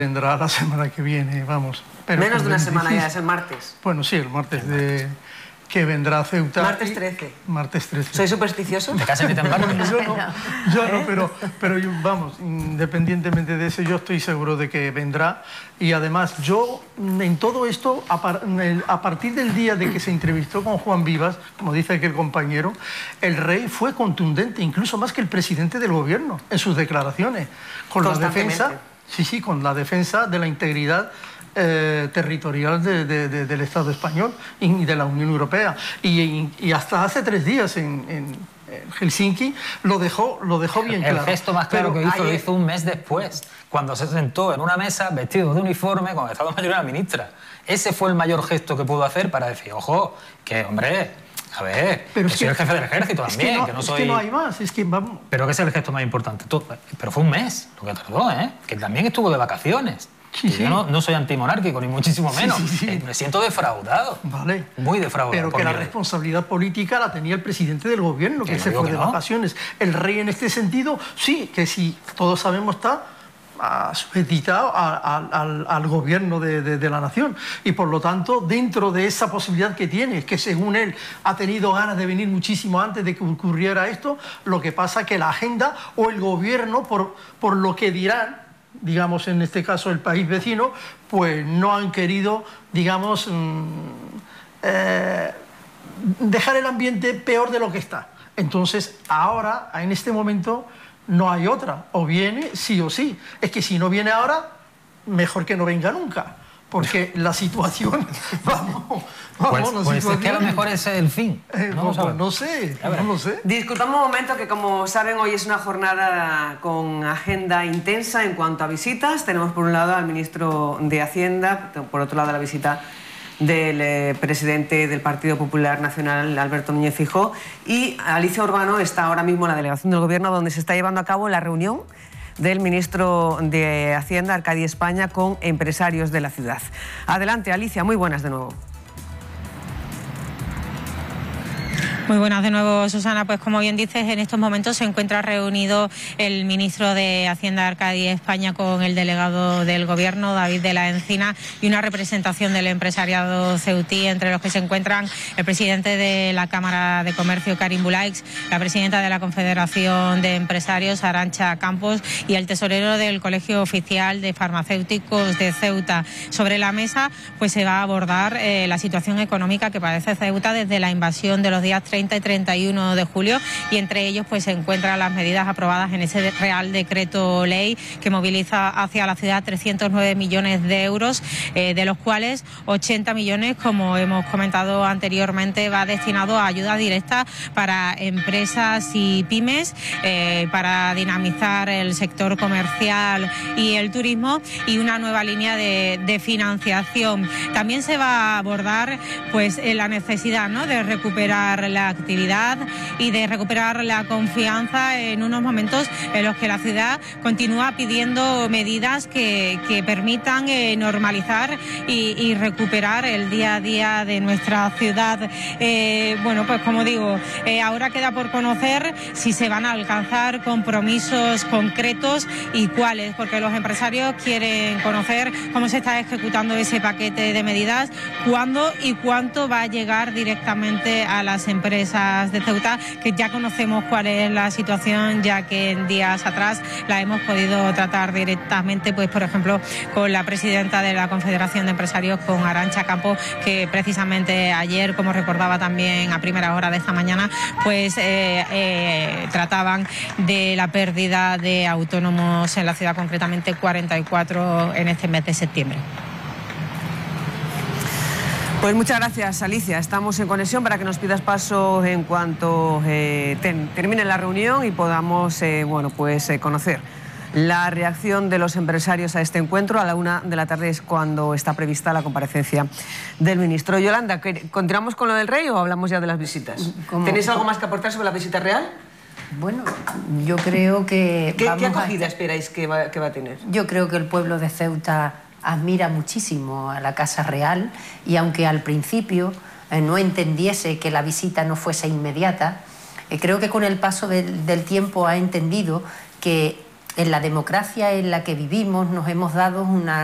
Vendrá la semana que viene, vamos. Pero menos de una semana ya, es el martes. Bueno, sí, el martes que vendrá a Ceuta. Martes 13. Martes 13. ¿Soy supersticioso? ¿De casa meten barco? Yo no, pero vamos, independientemente de eso, yo estoy seguro de que vendrá. Y además, yo en todo esto, a partir del día de que se entrevistó con Juan Vivas, como dice aquel compañero, el rey fue contundente, incluso más que el presidente del gobierno, en sus declaraciones, con la defensa. Sí, con la defensa de la integridad territorial del Estado español y de la Unión Europea. Y hasta hace 3 días en Helsinki lo dejó bien claro. El gesto más claro que hizo lo hizo un mes después, cuando se sentó en una mesa vestido de uniforme con el Estado Mayor y la ministra. Ese fue el mayor gesto que pudo hacer para decir, ojo, que hombre... A ver, pero soy el jefe del ejército también, que no soy... Es que no hay más, es que vamos... Pero que es el gesto más importante. Pero fue un mes lo que tardó, ¿eh? Que también estuvo de vacaciones. Sí. Yo no soy antimonárquico, ni muchísimo menos. Sí. Me siento defraudado. Vale. Muy defraudado. Pero que la responsabilidad política la tenía el presidente del gobierno, que se fue de vacaciones. El rey en este sentido, sí, que si todos sabemos está... supeditado al gobierno de la nación, y por lo tanto dentro de esa posibilidad que tiene, que según él ha tenido ganas de venir muchísimo antes de que ocurriera esto, lo que pasa que la agenda o el gobierno, por lo que dirán, digamos en este caso el país vecino, pues no han querido, digamos, dejar el ambiente peor de lo que está. Entonces ahora, en este momento, no hay otra, o viene sí o sí. Es que si no viene ahora, mejor que no venga nunca, porque la situación, pues es que a lo mejor ese es el fin. No sé. Disculpamos un momento, que como saben hoy es una jornada con agenda intensa en cuanto a visitas. Tenemos por un lado al ministro de Hacienda, por otro lado la visita del presidente del Partido Popular Nacional, Alberto Núñez Feijóo, y Alicia Urbano está ahora mismo en la delegación del Gobierno, donde se está llevando a cabo la reunión del ministro de Hacienda, Arcadi España, con empresarios de la ciudad. Adelante, Alicia, muy buenas de nuevo. Muy buenas de nuevo, Susana. Pues como bien dices, en estos momentos se encuentra reunido el ministro de Hacienda, Arcadi España, con el delegado del Gobierno, David de la Encina, y una representación del empresariado ceutí, entre los que se encuentran el presidente de la Cámara de Comercio, Karim Bulaix, la presidenta de la Confederación de Empresarios, Arantxa Campos, y el tesorero del Colegio Oficial de Farmacéuticos de Ceuta. Sobre la mesa pues se va a abordar la situación económica que padece Ceuta desde la invasión de los días 30 y 31 de julio, y entre ellos pues se encuentran las medidas aprobadas en ese Real Decreto Ley que moviliza hacia la ciudad 309 millones de euros, de los cuales 80 millones, como hemos comentado anteriormente, va destinado a ayuda directa para empresas y pymes, para dinamizar el sector comercial y el turismo, y una nueva línea de financiación. También se va a abordar pues la necesidad, ¿no?, de recuperar la actividad y de recuperar la confianza en unos momentos en los que la ciudad continúa pidiendo medidas que permitan normalizar y recuperar el día a día de nuestra ciudad. Bueno, pues como digo, ahora queda por conocer si se van a alcanzar compromisos concretos y cuáles, porque los empresarios quieren conocer cómo se está ejecutando ese paquete de medidas, cuándo y cuánto va a llegar directamente a las empresas de Ceuta, que ya conocemos cuál es la situación, ya que en días atrás la hemos podido tratar directamente, pues por ejemplo con la presidenta de la Confederación de Empresarios, con Arantxa Campos, que precisamente ayer, como recordaba también a primera hora de esta mañana, pues trataban de la pérdida de autónomos en la ciudad, concretamente 44 en este mes de septiembre. Pues muchas gracias, Alicia. Estamos en conexión para que nos pidas paso en cuanto termine la reunión y podamos conocer la reacción de los empresarios a este encuentro. A la 1 de la tarde es cuando está prevista la comparecencia del ministro. Yolanda, ¿continuamos con lo del rey o hablamos ya de las visitas? ¿Tenéis algo más que aportar sobre la visita real? Bueno, yo creo que... ¿Qué acogida esperáis que va a tener? Yo creo que el pueblo de Ceuta admira muchísimo a la Casa Real, y aunque al principio no entendiese que la visita no fuese inmediata, creo que con el paso del tiempo ha entendido que en la democracia en la que vivimos nos hemos dado una